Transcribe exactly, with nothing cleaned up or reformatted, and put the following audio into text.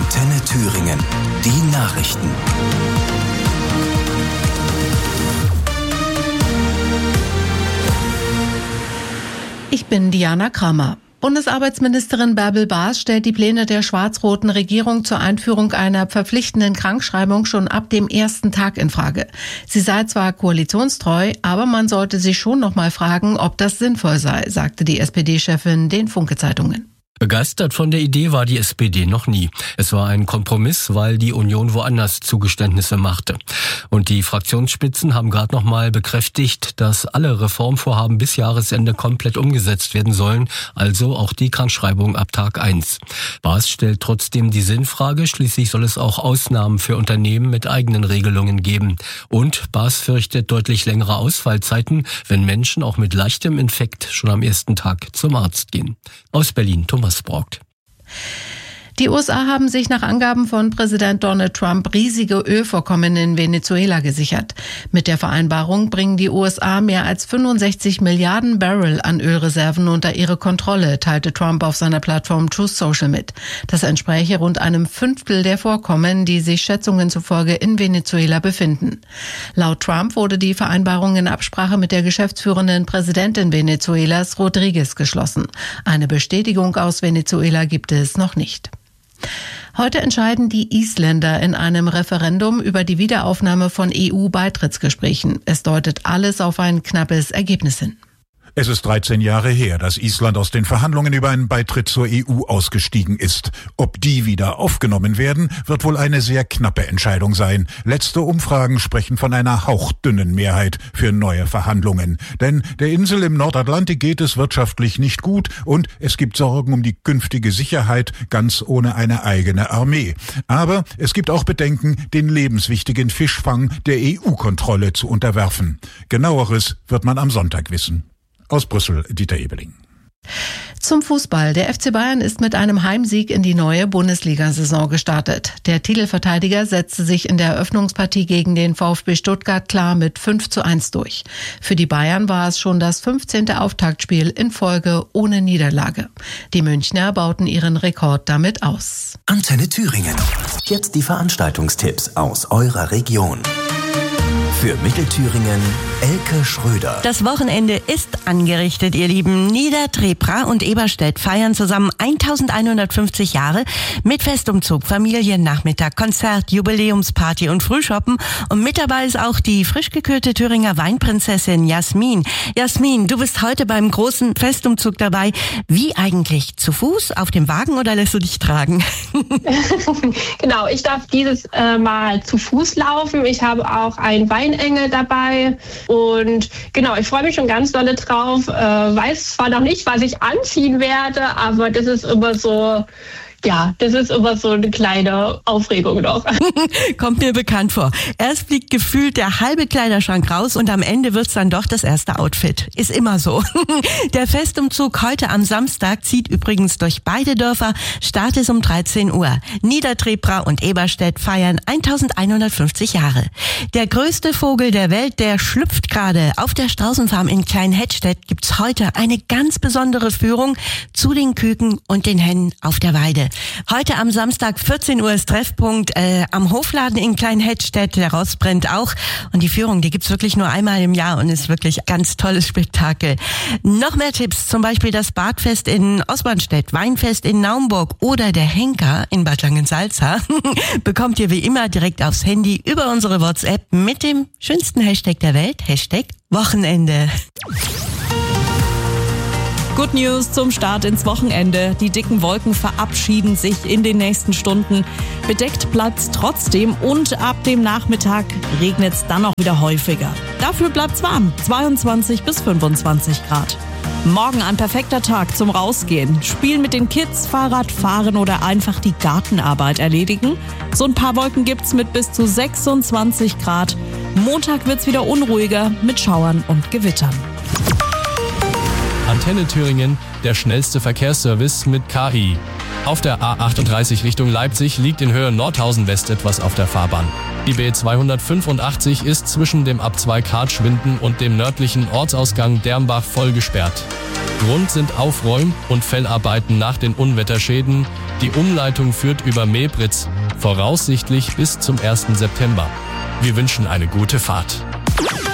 Antenne Thüringen. Die Nachrichten. Ich bin Diana Kramer. Bundesarbeitsministerin Bärbel Baas stellt die Pläne der schwarz-roten Regierung zur Einführung einer verpflichtenden Krankschreibung schon ab dem ersten Tag in Frage. Sie sei zwar koalitionstreu, aber man sollte sich schon noch mal fragen, ob das sinnvoll sei, sagte die S P D-Chefin den Funke-Zeitungen. Begeistert von der Idee war die S P D noch nie. Es war ein Kompromiss, weil die Union woanders Zugeständnisse machte. Und die Fraktionsspitzen haben gerade noch mal bekräftigt, dass alle Reformvorhaben bis Jahresende komplett umgesetzt werden sollen, also auch die Krankschreibung ab Tag eins. Baas stellt trotzdem die Sinnfrage, schließlich soll es auch Ausnahmen für Unternehmen mit eigenen Regelungen geben. Und Baas fürchtet deutlich längere Ausfallzeiten, wenn Menschen auch mit leichtem Infekt schon am ersten Tag zum Arzt gehen. Aus Berlin, Thomas Braucht. Die U S A haben sich nach Angaben von Präsident Donald Trump riesige Ölvorkommen in Venezuela gesichert. Mit der Vereinbarung bringen die U S A mehr als fünfundsechzig Milliarden Barrel an Ölreserven unter ihre Kontrolle, teilte Trump auf seiner Plattform Truth Social mit. Das entspräche rund einem Fünftel der Vorkommen, die sich Schätzungen zufolge in Venezuela befinden. Laut Trump wurde die Vereinbarung in Absprache mit der geschäftsführenden Präsidentin Venezuelas, Rodriguez, geschlossen. Eine Bestätigung aus Venezuela gibt es noch nicht. Heute entscheiden die Isländer in einem Referendum über die Wiederaufnahme von E U-Beitrittsgesprächen. Es deutet alles auf ein knappes Ergebnis hin. Es ist dreizehn Jahre her, dass Island aus den Verhandlungen über einen Beitritt zur E U ausgestiegen ist. Ob die wieder aufgenommen werden, wird wohl eine sehr knappe Entscheidung sein. Letzte Umfragen sprechen von einer hauchdünnen Mehrheit für neue Verhandlungen. Denn der Insel im Nordatlantik geht es wirtschaftlich nicht gut und es gibt Sorgen um die künftige Sicherheit, ganz ohne eine eigene Armee. Aber es gibt auch Bedenken, den lebenswichtigen Fischfang der E U-Kontrolle zu unterwerfen. Genaueres wird man am Sonntag wissen. Aus Brüssel, Dieter Ebeling. Zum Fußball. Der F C Bayern ist mit einem Heimsieg in die neue Bundesliga-Saison gestartet. Der Titelverteidiger setzte sich in der Eröffnungspartie gegen den VfB Stuttgart klar mit fünf zu eins durch. Für die Bayern war es schon das fünfzehnte Auftaktspiel in Folge ohne Niederlage. Die Münchner bauten ihren Rekord damit aus. Antenne Thüringen. Jetzt die Veranstaltungstipps aus eurer Region. Für Mittelthüringen Elke Schröder. Das Wochenende ist angerichtet, ihr Lieben. Niedertrepra und Eberstedt feiern zusammen eintausendeinhundertfünfzig Jahre mit Festumzug, Familiennachmittag, Konzert, Jubiläumsparty und Frühshoppen. Und mit dabei ist auch die frisch gekürte Thüringer Weinprinzessin Jasmin. Jasmin, du bist heute beim großen Festumzug dabei. Wie eigentlich? Zu Fuß, auf dem Wagen oder lässt du dich tragen? Genau, ich darf dieses äh, Mal zu Fuß laufen. Ich habe auch ein Weinengel dabei und genau, ich freue mich schon ganz dolle drauf. Äh, weiß zwar noch nicht, was ich anziehen werde, aber das ist immer so, ja, das ist immer so eine kleine Aufregung noch. Kommt mir bekannt vor. Erst fliegt gefühlt der halbe Kleiderschrank raus und am Ende wird's dann doch das erste Outfit. Ist immer so. Der Festumzug heute am Samstag zieht übrigens durch beide Dörfer. Start ist um dreizehn Uhr. Niedertrepra und Eberstedt feiern eintausendeinhundertfünfzig Jahre. Der größte Vogel der Welt, der schlüpft gerade. Auf der Straußenfarm in Kleinhettstedt gibt's heute eine ganz besondere Führung zu den Küken und den Hennen auf der Weide. Heute am Samstag vierzehn Uhr ist Treffpunkt äh, am Hofladen in Kleinhettstedt. Der Rost brennt auch. Und die Führung, die gibt's wirklich nur einmal im Jahr und ist wirklich ein ganz tolles Spektakel. Noch mehr Tipps, zum Beispiel das Badfest in Osbornstedt, Weinfest in Naumburg oder der Henker in Bad Langensalza bekommt ihr wie immer direkt aufs Handy über unsere WhatsApp mit dem schönsten Hashtag der Welt, Hashtag Wochenende. Good News zum Start ins Wochenende. Die dicken Wolken verabschieden sich in den nächsten Stunden. Bedeckt bleibt's trotzdem und ab dem Nachmittag regnet's dann auch wieder häufiger. Dafür bleibt's warm, zweiundzwanzig bis fünfundzwanzig Grad. Morgen ein perfekter Tag zum Rausgehen. Spielen mit den Kids, Fahrrad fahren oder einfach die Gartenarbeit erledigen. So ein paar Wolken gibt's mit bis zu sechsundzwanzig Grad. Montag wird's wieder unruhiger mit Schauern und Gewittern. Antenne Thüringen, der schnellste Verkehrsservice mit K I. Auf der A achtunddreißig Richtung Leipzig liegt in Höhe Nordhausen West etwas auf der Fahrbahn. Die B zweihundertfünfundachtzig ist zwischen dem Abzweig Hartschwinden und dem nördlichen Ortsausgang Dermbach voll gesperrt. Grund sind Aufräum- und Fellarbeiten nach den Unwetterschäden. Die Umleitung führt über Mebritz, voraussichtlich bis zum ersten September. Wir wünschen eine gute Fahrt.